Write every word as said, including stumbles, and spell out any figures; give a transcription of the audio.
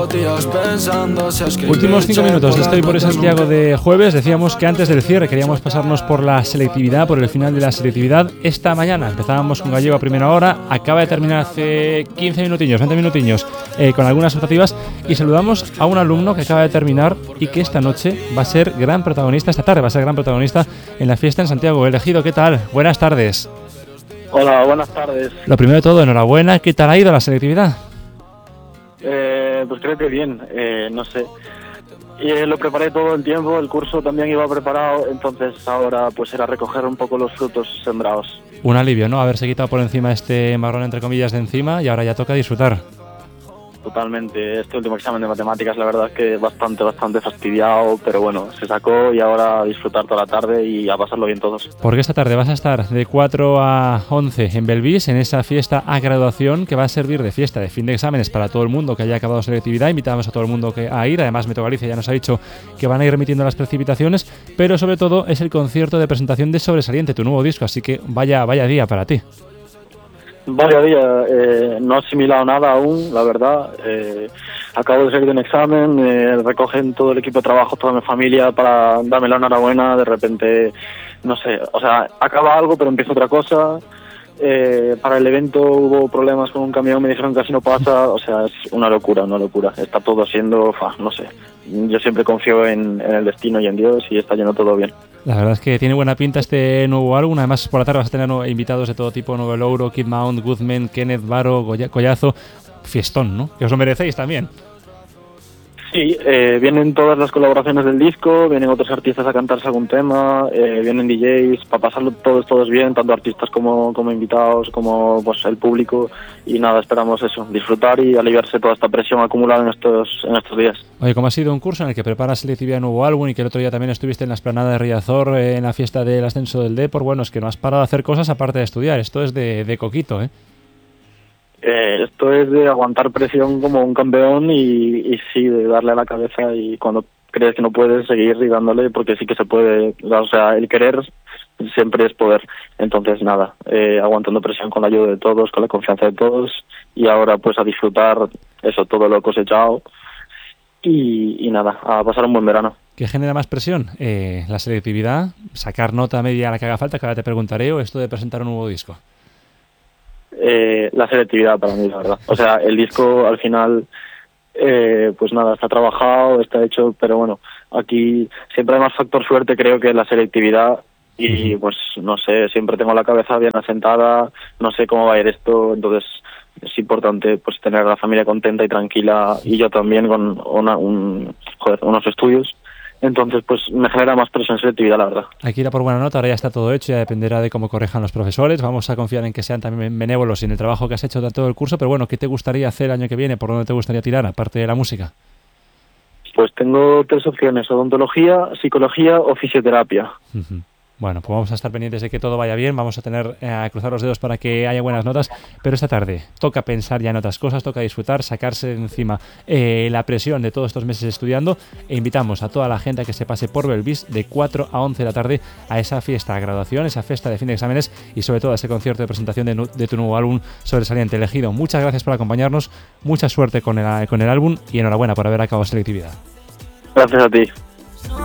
Últimos cinco minutos de Estoy por Santiago de jueves. Decíamos que antes del cierre queríamos pasarnos por la selectividad, por el final de la selectividad. Esta mañana empezábamos con Gallego a primera hora, acaba de terminar hace quince minutillos, veinte minutillos, eh, con algunas optativas, y saludamos a un alumno que acaba de terminar y que esta noche va a ser gran protagonista, esta tarde va a ser gran protagonista en la fiesta en Santiago. Elegido, ¿qué tal? Buenas tardes. Hola, buenas tardes. Lo primero de todo, enhorabuena. ¿Qué tal ha ido la selectividad? Eh, pues creo que bien, eh, no sé. Eh, lo preparé todo el tiempo, el curso también iba preparado, entonces ahora pues era recoger un poco los frutos sembrados. Un alivio, ¿no? Haberse quitado por encima este marrón, entre comillas, de encima, y ahora ya toca disfrutar. Totalmente. Este último examen de matemáticas, la verdad es que bastante, bastante fastidiado, pero bueno, se sacó y ahora a disfrutar toda la tarde y a pasarlo bien todos. Porque esta tarde vas a estar de cuatro a once en Belvís, en esa fiesta a graduación que va a servir de fiesta de fin de exámenes para todo el mundo que haya acabado selectividad. Invitamos a todo el mundo que a ir. Además, Meteo Galicia ya nos ha dicho que van a ir remitiendo las precipitaciones, pero sobre todo es el concierto de presentación de Sobresaliente, tu nuevo disco, así que vaya, vaya día para ti. Vaya día, eh, no he asimilado nada aún, la verdad. Eh, acabo de salir de un examen, eh, recogen todo el equipo de trabajo, toda mi familia para darme la enhorabuena. De repente, no sé, o sea, acaba algo pero empieza otra cosa. Eh, para el evento hubo problemas con un camión, me dijeron que así no pasa. O sea, es una locura, una locura. Está todo siendo, fa, no sé. Yo siempre confío en, en el destino y en Dios y está yendo todo bien. La verdad es que tiene buena pinta este nuevo álbum. Además, por la tarde vas a tener invitados de todo tipo: Novel Ouro, Kid Mount, Guzmán, Kenneth Baro, Goya, Collazo. Fiestón, ¿no? Que os lo merecéis también. Sí, eh, vienen todas las colaboraciones del disco, vienen otros artistas a cantarse algún tema, eh, vienen D Js, para pasarlo todos todos bien, tanto artistas como, como invitados, como pues el público, y nada, esperamos eso, disfrutar y aliviarse toda esta presión acumulada en estos en estos días. Oye, ¿cómo ha sido un curso en el que preparas selectividad de nuevo álbum y que el otro día también estuviste en la explanada de Riazor, eh, en la fiesta del ascenso del Depor? Bueno, es que no has parado de hacer cosas aparte de estudiar, esto es de, de coquito, ¿eh? Eh, esto es de aguantar presión como un campeón y, y sí, de darle a la cabeza, y cuando crees que no puedes, seguir y dándole, porque sí que se puede. O sea, el querer siempre es poder. Entonces, nada, eh, aguantando presión con la ayuda de todos, con la confianza de todos, y ahora pues a disfrutar eso, todo lo cosechado, y, y nada, a pasar un buen verano. ¿Qué genera más presión? Eh, ¿La selectividad? ¿Sacar nota media a la que haga falta, que ahora te preguntaré, o esto de presentar un nuevo disco? Eh, la selectividad para mí, la verdad. O sea, el disco al final, eh, pues nada, está trabajado, está hecho, pero bueno, aquí siempre hay más factor suerte, creo, que la selectividad, y pues no sé, siempre tengo la cabeza bien asentada, no sé cómo va a ir esto, entonces es importante pues tener a la familia contenta y tranquila, y yo también con una, un, joder, unos estudios. Entonces, pues me genera más presión selectividad, la verdad. Hay que ir a por buena nota, ahora ya está todo hecho, ya dependerá de cómo corrijan los profesores. Vamos a confiar en que sean también benévolos en el trabajo que has hecho de todo el curso, pero bueno, ¿qué te gustaría hacer el año que viene? ¿Por dónde te gustaría tirar, aparte de la música? Pues tengo tres opciones: odontología, psicología o fisioterapia. Uh-huh. Bueno, pues vamos a estar pendientes de que todo vaya bien, vamos a tener eh, a cruzar los dedos para que haya buenas notas, pero esta tarde toca pensar ya en otras cosas, toca disfrutar, sacarse de encima eh, la presión de todos estos meses estudiando, e invitamos a toda la gente a que se pase por Belvís de cuatro a once de la tarde a esa fiesta de graduación, esa fiesta de fin de exámenes, y sobre todo a ese concierto de presentación de, de tu nuevo álbum Sobresaliente. Elegido, muchas gracias por acompañarnos, mucha suerte con el, con el álbum y enhorabuena por haber acabado selectividad. Gracias a ti.